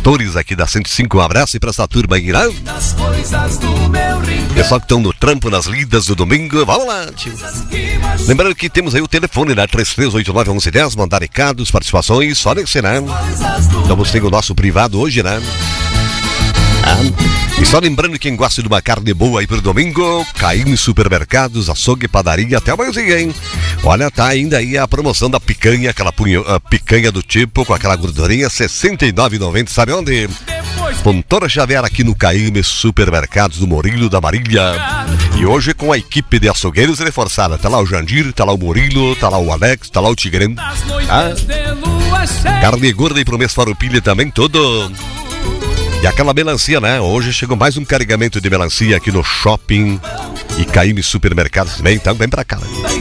pastores aqui da 105. Um abraço aí pra essa turma aí, né? Pessoal que estão no trampo, nas lidas do domingo. Vamos lá, tio. Lembrando que temos aí o telefone, né? 3389-1110. Mandar recados, participações, só nesse, né? Estamos tendo o nosso privado hoje, né? E só lembrando, quem gosta de uma carne boa aí pro domingo, Caim Supermercados, açougue, padaria, até amanhã, hein? Olha, tá ainda aí a promoção da picanha, aquela picanha do tipo, com aquela gordurinha, R$ 69,90, sabe onde? Fontoura Xavier, aqui no Caim Supermercados do Murilo, da Marília. E hoje com a equipe de açougueiros reforçada. Tá lá o Jandir, tá lá o Murilo, tá lá o Alex, tá lá o Tigrão. Carne gorda e pro mês Farroupilha também, todo. E aquela melancia, né? Hoje chegou mais um carregamento de melancia aqui no shopping e Caim Supermercados também, então vem pra cá.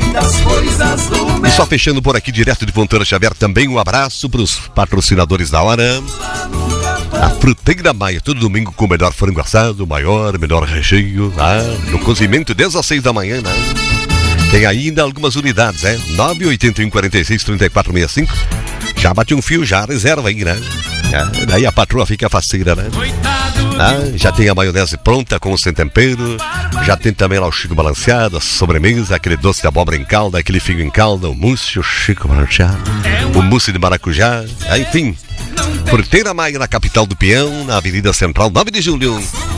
E só fechando por aqui, direto de Fontoura Xavier, também um abraço pros patrocinadores da hora. A Fruteira Maia, todo domingo com o melhor frango assado, melhor recheio, no cozimento desde as 6 da manhã, né? Tem ainda algumas unidades, 981-46-3465. Já bate um fio, já reserva aí, né? Daí a patroa fica faceira, né? Já tem a maionese pronta com sem tempero. Já tem também lá o Chico balanceado, a sobremesa, aquele doce de abóbora em calda, aquele figo em calda, o mousse, o Chico balanceado, o mousse de maracujá, enfim. Fruteira Maia, na capital do Peão, na Avenida Central, 9 de julho.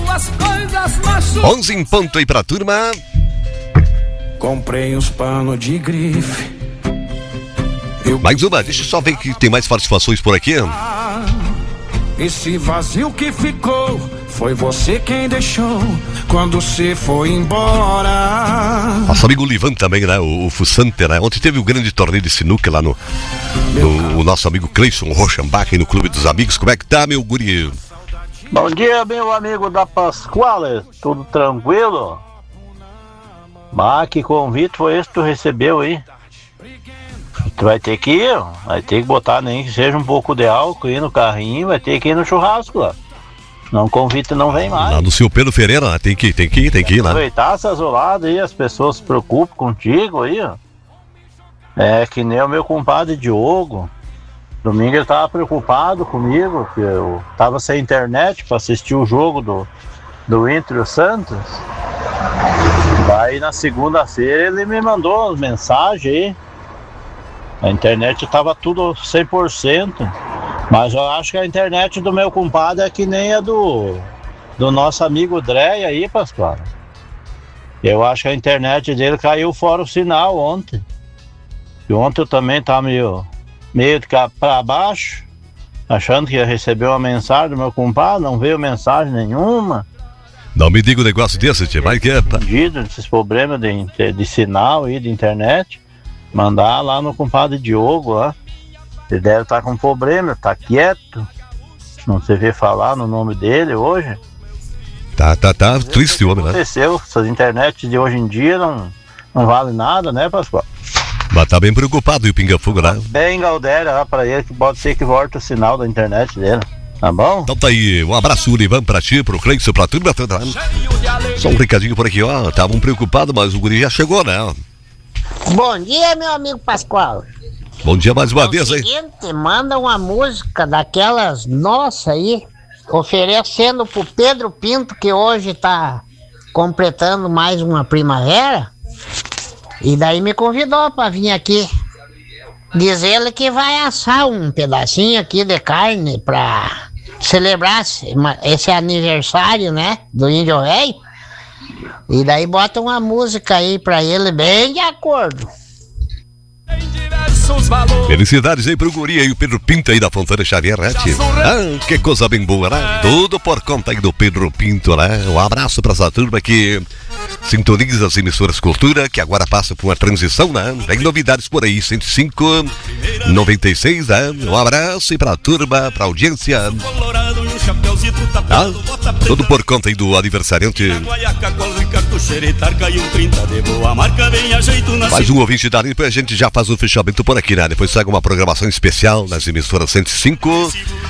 11 em ponto aí pra turma. Comprei uns panos de grife. Mais uma, deixa eu só ver que tem mais participações por aqui. Esse vazio que ficou, foi você quem deixou quando você foi embora. Nosso amigo Livan também, né? O Fussante, né? Ontem teve um grande torneio de sinuca lá no nosso amigo Cleison Rochenbach, no Clube dos Amigos. Como é que tá, meu guri? Bom dia, meu amigo da Pascoal, tudo tranquilo? Que convite foi esse que tu recebeu aí? Tu vai ter que ir, vai ter que botar nem que seja um pouco de álcool aí no carrinho, vai ter que ir no churrasco lá. Não convite, não vem mais. Lá no seu Pedro Ferreira, né? Tem que ir lá. Aproveitar essas oladas aí, as pessoas se preocupam contigo aí, ó. É que nem o meu compadre Diogo. Domingo ele tava preocupado comigo, que eu tava sem internet pra assistir o jogo do Inter e o Santos. Daí na segunda-feira ele me mandou uma mensagem aí. A internet tava tudo 100%, mas eu acho que a internet do meu compadre é que nem a do nosso amigo Dreia aí, Pascoal. Eu acho que a internet dele caiu fora o sinal ontem. E ontem eu também tava meio de cá pra baixo, achando que ia receber uma mensagem do meu compadre, não veio mensagem nenhuma. Não me diga um negócio desse, tio, mas que é... Esses problemas de sinal aí, de internet. Mandar lá no compadre Diogo, ó. Ele deve estar com problema, tá quieto. Não se vê falar no nome dele hoje. Tá triste o homem, né? Aconteceu, essas internet de hoje em dia não vale nada, né, Pascoal? Mas tá bem preocupado e o pinga-fogo lá. Bem Galdéria lá pra ele, que pode ser que volte o sinal da internet dele. Tá bom? Então tá aí, um abraço, Ivan, pra ti, pro Cleison, pra turma toda. Só um recadinho por aqui, ó. Estavam preocupados, mas o guri já chegou, né? Bom dia, meu amigo Pascoal. Bom dia mais uma vez, hein? Seguinte, manda uma música daquelas nossa aí, oferecendo pro Pedro Pinto, que hoje tá completando mais uma primavera. E daí me convidou pra vir aqui. Diz ele que vai assar um pedacinho aqui de carne pra celebrar esse aniversário, né, do Índio Velho. E daí bota uma música aí pra ele bem de acordo. Felicidades aí pro guri aí, o Pedro Pinto aí da Fontoura Xavier, né, tio? Que coisa bem boa, né? Tudo por conta aí do Pedro Pinto, né? Um abraço pra essa turma que sintoniza as emissoras Cultura, que agora passa por uma transição, né? Tem novidades por aí, 105, 96, né? Um abraço aí pra turma, pra audiência. Tudo por conta aí do aniversariante. Mais um ouvinte da Limpa, a gente já faz o fechamento por aqui, né? Depois segue uma programação especial nas emissoras 105